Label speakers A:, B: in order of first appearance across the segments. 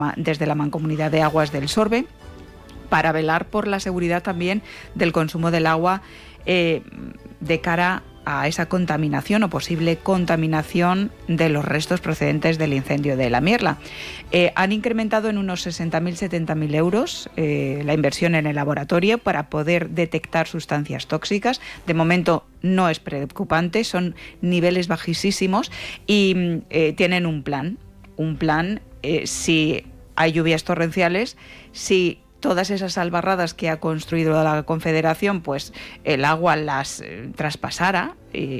A: desde la Mancomunidad de Aguas del Sorbe, para velar por la seguridad también del consumo del agua de cara a esa contaminación o posible contaminación de los restos procedentes del incendio de La Mierla. Han incrementado en unos 60.000, 70.000 euros la inversión en el laboratorio para poder detectar sustancias tóxicas. De momento no es preocupante, son niveles bajísimos y tienen un plan. Si hay lluvias torrenciales, si todas esas albarradas que ha construido la Confederación, pues el agua las traspasara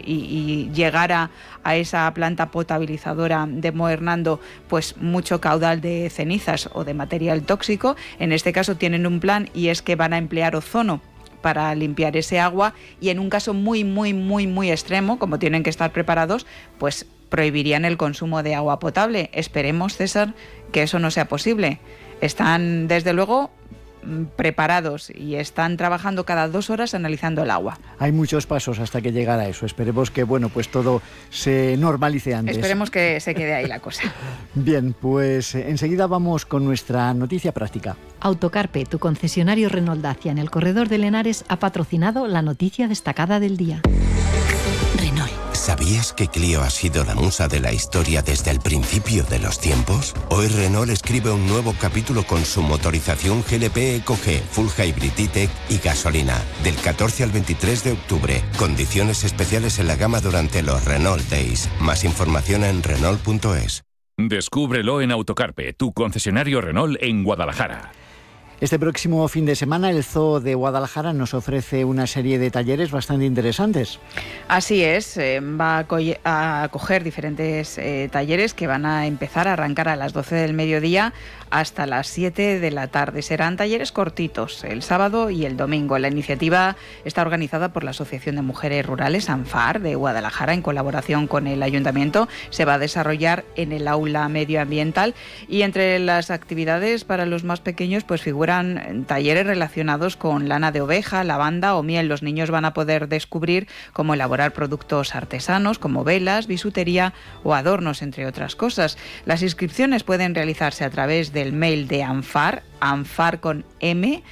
A: y llegara a esa planta potabilizadora de Moernando pues mucho caudal de cenizas o de material tóxico. En este caso tienen un plan, y es que van a emplear ozono para limpiar ese agua, y en un caso muy extremo, como tienen que estar preparados, pues prohibirían el consumo de agua potable. Esperemos, César, que eso no sea posible. Están, desde luego, preparados y están trabajando cada 2 horas analizando el agua.
B: Hay muchos pasos hasta que llegara eso. Esperemos que pues todo se normalice antes.
A: Esperemos que se quede ahí la cosa.
B: Bien, pues enseguida vamos con nuestra noticia práctica.
C: Autocarpe, tu concesionario Renault Dacia en el corredor de Lenares, ha patrocinado la noticia destacada del día.
D: Renault. ¿Sabías que Clio ha sido la musa de la historia desde el principio de los tiempos? Hoy Renault escribe un nuevo capítulo con su motorización GLP EcoG, Full Hybrid E-Tech y gasolina. Del 14 al 23 de octubre. Condiciones especiales en la gama durante los Renault Days. Más información en Renault.es.
E: Descúbrelo en Autocarpe, tu concesionario Renault en Guadalajara.
B: Este próximo fin de semana el Zoo de Guadalajara nos ofrece una serie de talleres bastante interesantes.
A: Así es, va a acoger diferentes talleres que van a empezar a arrancar a las 12 del mediodía hasta las 7 de la tarde. Serán talleres cortitos el sábado y el domingo. La iniciativa está organizada por la Asociación de Mujeres Rurales ANFAR de Guadalajara en colaboración con el Ayuntamiento. Se va a desarrollar en el aula medioambiental, y entre las actividades para los más pequeños pues figuran talleres relacionados con lana de oveja, lavanda o miel. Los niños van a poder descubrir cómo elaborar productos artesanos como velas, bisutería o adornos, entre otras cosas. Las inscripciones pueden realizarse a través del mail de ANFAR con m,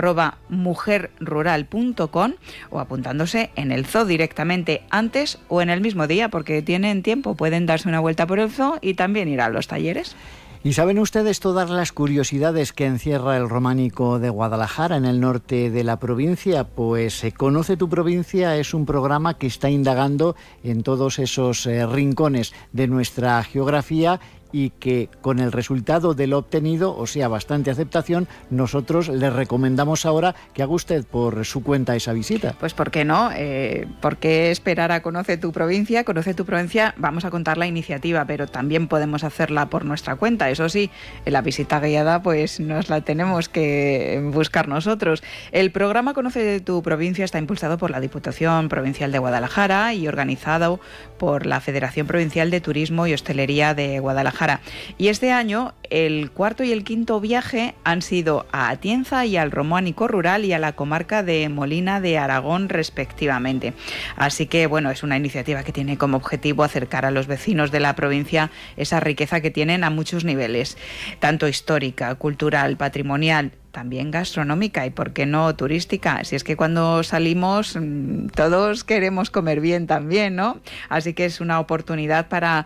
A: @mujerrural.com, o apuntándose en el zoo directamente antes o en el mismo día, porque tienen tiempo, pueden darse una vuelta por el zoo y también ir a los talleres.
B: ¿Y saben ustedes todas las curiosidades que encierra el Románico de Guadalajara, en el norte de la provincia? Pues Conoce tu provincia es un programa que está indagando en todos esos rincones de nuestra geografía, y que con el resultado de lo obtenido, o sea, bastante aceptación, nosotros le recomendamos ahora que haga usted por su cuenta esa visita.
A: Pues ¿por qué no? ¿Por qué esperar a Conoce tu provincia? Conoce tu provincia, vamos a contar la iniciativa, pero también podemos hacerla por nuestra cuenta. Eso sí, en la visita guiada pues nos la tenemos que buscar nosotros. El programa Conoce tu provincia está impulsado por la Diputación Provincial de Guadalajara y organizado por la Federación Provincial de Turismo y Hostelería de Guadalajara. Y este año el cuarto y el quinto viaje han sido a Atienza y al Románico Rural y a la comarca de Molina de Aragón, respectivamente. Así que bueno, es una iniciativa que tiene como objetivo acercar a los vecinos de la provincia esa riqueza que tienen a muchos niveles, tanto histórica, cultural, patrimonial, también gastronómica y, ¿por qué no, turística? Si es que cuando salimos todos queremos comer bien también, ¿no? Así que es una oportunidad para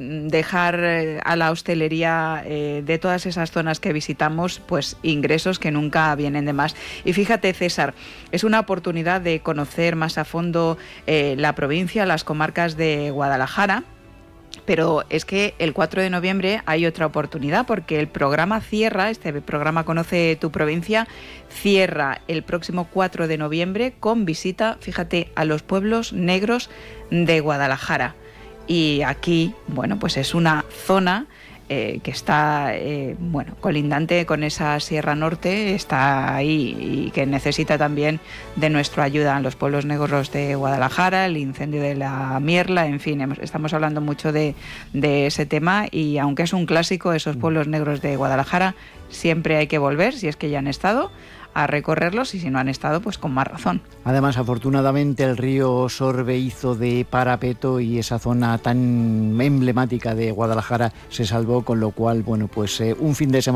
A: dejar a la hostelería de todas esas zonas que visitamos pues ingresos que nunca vienen de más. Y fíjate, César, es una oportunidad de conocer más a fondo la provincia, las comarcas de Guadalajara. Pero es que el 4 de noviembre hay otra oportunidad, porque el programa cierra, este programa Conoce tu provincia, cierra el próximo 4 de noviembre con visita, fíjate, a los pueblos negros de Guadalajara. Y aquí, bueno, pues es una zona que está colindante con esa Sierra Norte, está ahí y que necesita también de nuestra ayuda. En los pueblos negros de Guadalajara, el incendio de La Mierla, en fin, estamos hablando mucho de ese tema, y aunque es un clásico, esos pueblos negros de Guadalajara, siempre hay que volver, si es que ya han estado, a recorrerlos, y si no han estado, pues con más razón.
B: Además, afortunadamente, el río Sorbe hizo de parapeto y esa zona tan emblemática de Guadalajara se salvó, con lo cual, bueno, pues un fin de semana